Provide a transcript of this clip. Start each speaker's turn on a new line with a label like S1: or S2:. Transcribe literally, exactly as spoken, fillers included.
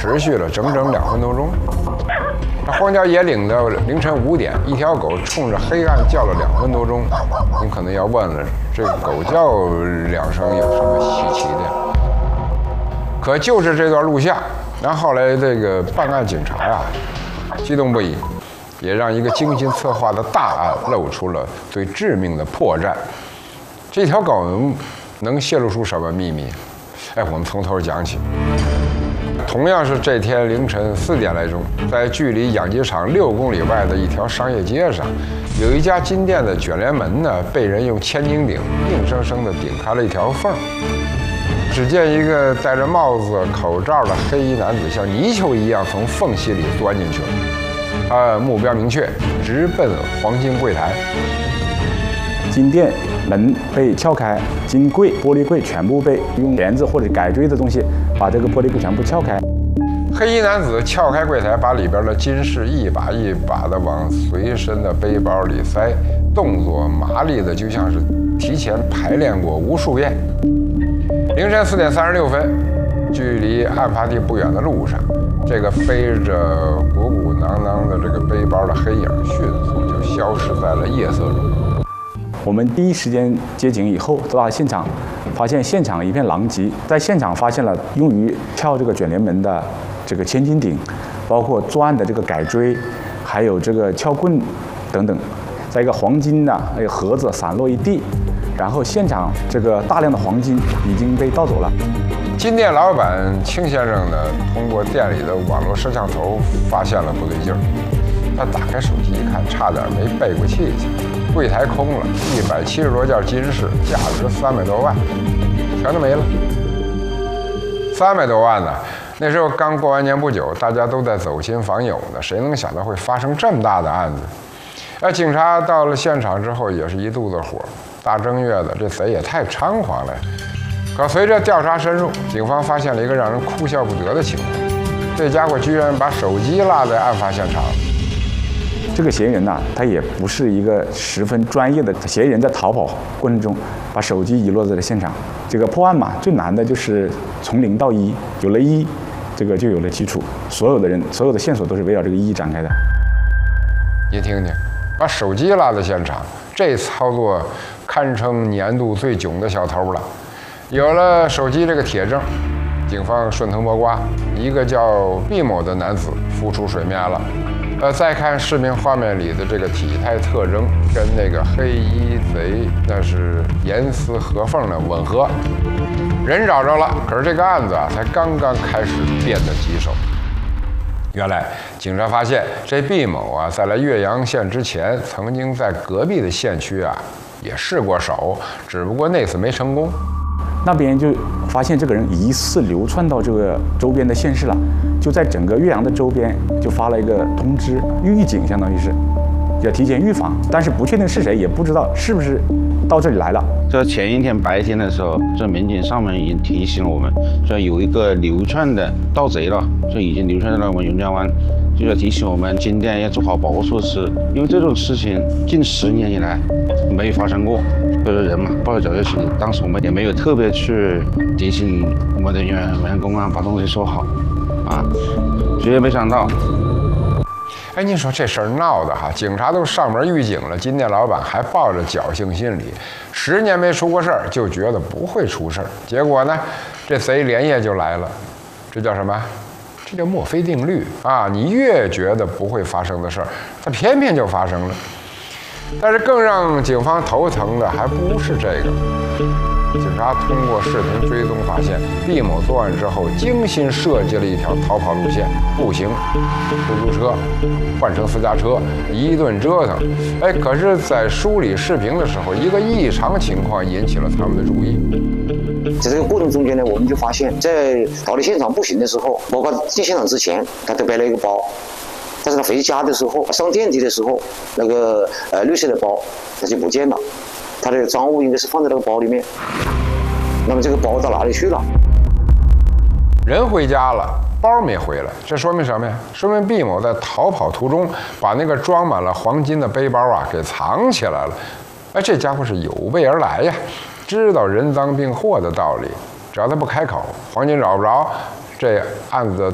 S1: 持续了整整两分多钟。那荒郊野岭的凌晨五点，一条狗冲着黑暗叫了两分多钟。你可能要问了，这个狗叫两声有什么稀奇的？可就是这段录像，然后后来这个办案警察啊，激动不已，也让一个精心策划的大案露出了最致命的破绽。这条狗能泄露出什么秘密？哎，我们从头讲起。同样是这天凌晨四点来钟，在距离养鸡场六公里外的一条商业街上，有一家金店的卷帘门呢，被人用千斤顶硬生生地顶开了一条缝。只见一个戴着帽子、口罩的黑衣男子像泥鳅一样从缝隙里钻进去了。他目标明确，直奔黄金柜台。
S2: 金店门被撬开，金柜、玻璃柜全部被用帘子或者改锥的东西把这个玻璃柜全部撬开。
S1: 黑衣男子撬开柜台，把里边的金饰一把一把的往随身的背包里塞，动作麻利的就像是提前排练过无数遍。凌晨四点三十六分，距离案发地不远的路上，这个背着鼓鼓囊囊的这个背包的黑影迅速就消失在了夜色中。
S2: 我们第一时间接警以后，到达现场，发现现场一片狼藉，在现场发现了用于撬这个卷帘门的这个千斤顶，包括作案的这个改锥，还有这个撬棍等等，在一个黄金的那个盒子散落一地，然后现场这个大量的黄金已经被盗走了。
S1: 金店老板清先生呢，通过店里的网络摄像头发现了不对劲儿，他打开手机一看，差点没背过气去。柜台空了，一百七十多件金饰，价值三百多万，全都没了。三百多万呢？那时候刚过完年不久，大家都在走亲访友呢，谁能想到会发生这么大的案子？而警察到了现场之后，也是一肚子火。大正月的，这贼也太猖狂了。可随着调查深入，警方发现了一个让人哭笑不得的情况：这家伙居然把手机落在案发现场。
S2: 这个嫌疑人呐、啊，他也不是一个十分专业的嫌疑人，在逃跑过程中把手机遗落在了现场。这个破案嘛，最难的就是从零到一，有了一，这个就有了基础。所有的人，所有的线索都是围绕这个一展开的。
S1: 你听听，把手机落在现场，这操作堪称年度最囧的小偷了。有了手机这个铁证，警方顺藤摸瓜，一个叫毕某的男子浮出水面了。呃，再看视频画面里的这个体态特征，跟那个黑衣贼那是严丝合缝的吻合。人找着了，可是这个案子啊，才刚刚开始变得棘手。原来警察发现，这毕某啊，在来岳阳县之前，曾经在隔壁的县区啊也试过手，只不过那次没成功。
S2: 那边就发现这个人疑似流窜到这个周边的县市了，就在整个岳阳的周边就发了一个通知，预警，相当于是要提前预防，但是不确定是谁，也不知道是不是到这里来了。
S3: 这前一天白天的时候，这民警上门已经提醒了我们，说有一个流窜的盗贼了，就已经流窜到了我们云江湾，就要提醒我们金店要做好保护措施，因为这种事情近十年以来没有发生过。所以说人嘛，抱着侥幸心理，当时我们也没有特别去提醒我们的员员工啊，把东西收好啊，绝没想到。
S1: 哎，你说这事儿闹的哈，警察都上门预警了，金店老板还抱着侥幸心理，十年没出过事儿，就觉得不会出事儿。结果呢，这贼连夜就来了，这叫什么？这叫墨菲定律啊！你越觉得不会发生的事儿，它偏偏就发生了。但是更让警方头疼的还不是这个。警察通过视频追踪发现，毕某作案之后精心设计了一条逃跑路线，步行、出租车换成私家车，一顿折腾。哎，可是，在梳理视频的时候，一个异常情况引起了他们的注意。
S4: 在这个过程中间呢，我们就发现，在逃离现场步行的时候，包括进现场之前，他都背了一个包。但是他回家的时候，上电梯的时候，那个呃绿色的包它就不见了，他的赃物应该是放在那个包里面。那么这个包到哪里去了？
S1: 人回家了，包没回来，这说明什么呀？说明毕某在逃跑途中把那个装满了黄金的背包啊给藏起来了。哎，这家伙是有备而来呀，知道人赃并获的道理。只要他不开口，黄金找不着，这案子的